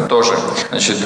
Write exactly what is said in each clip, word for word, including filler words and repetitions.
тоже, значит,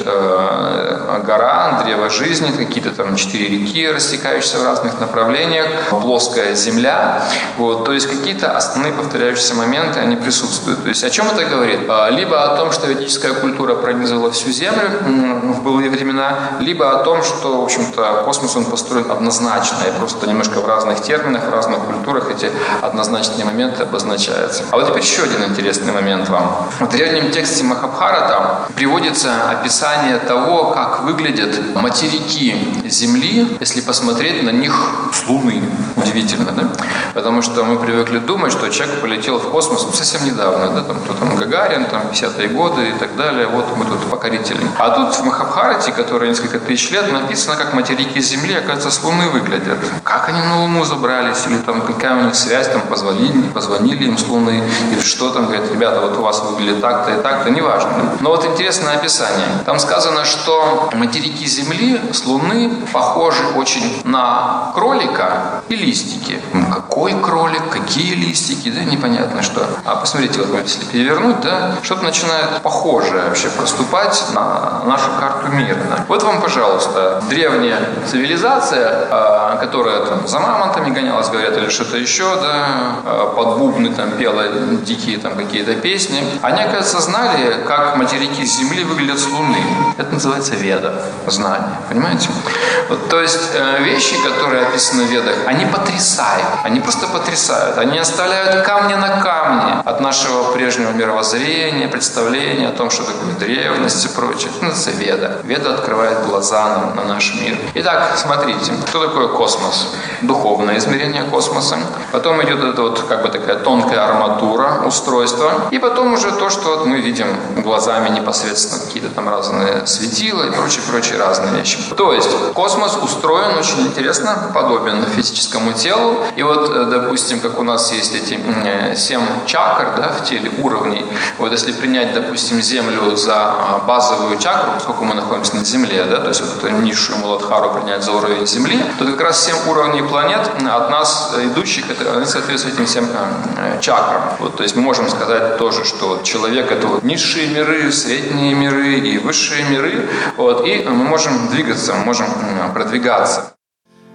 э, гора, древо жизни, какие-то там четыре реки, растекающиеся в разных направлениях, плоская земля, вот, то есть какие-то основные повторяющиеся моменты, они присутствуют. То есть о чем это говорит? Либо о том, что ведическая культура пронизывала всю Землю в былые времена, либо о том, что, в общем-то, космос, он построен однозначно, и просто немножко в разных терминах, в разных культурах эти однозначные моменты обозначаются. А вот теперь еще один интересный момент вам. В древнем тексте Махабхарата приводится описание того, как выглядят материки Земли, если посмотреть на них с Луны. Удивительно, да? Потому что мы привыкли думать, что человек полетел в космос совсем недавно, да, там, кто там Гагарин, там, пятидесятые годы и так далее, вот мы тут покорители. А тут в Махабхарате, который несколько тысяч лет, написано, как материки Земли, оказывается, с Луны выглядят. Как они на Луну забрались, или там какая у них связь, там позвонили, позвонили им с Луны, или что там, говорят, ребята, вот у вас выглядит так-то и так-то, неважно. Но вот интересное описание. Там сказано, что материки Земли с Луны похожи очень на кролика и листики. Какой кролик, какие листики, да, непонятно что. А посмотрите, вот если перевернуть, да, что-то начинает похожее вообще проступать на нашу карту мира. Да. Вот вам, пожалуйста, древняя цивилизация, которая там за мамонтами гонялась, говорят, или что-то еще, да, под бубны там пела дикие там какие-то песни. Они, оказывается, знали, как материки Земли выглядят с Луны. Это называется веда, знание, понимаете? Вот, то есть вещи, которые описаны в ведах, они потрясают, они просто потрясают. Они оставляют камни на камне от нашего прежнего мировоззрения, представления о том, что такое древность и прочее. Это называется веда. Веда открывает глаза нам на наш мир. Итак, смотрите, что такое космос? Духовное измерение космоса. Потом идет это вот как бы такая тонкая арматура устройства. И потом уже то, что вот мы видим глазами непосредственно, какие-то там разные светила и прочие-прочие разные вещи. То есть космос устроен очень интересно, подобен физическому телу. И вот, допустим, как у нас есть эти семь чакр, да, в теле, уровней. Вот если принять, допустим, Землю за базовую чакру, поскольку мы находимся на Земле, да, то есть вот эту низшую Муладхару принять за уровень Земли, то как раз семь уровней планет от нас идущих, это, они соответствуют этим всем чакрам. Вот, то есть мы можем сказать тоже, что человек — это вот низшие миры, средние миры и высшие миры. Вот, и мы можем двигаться, мы можем продвигаться.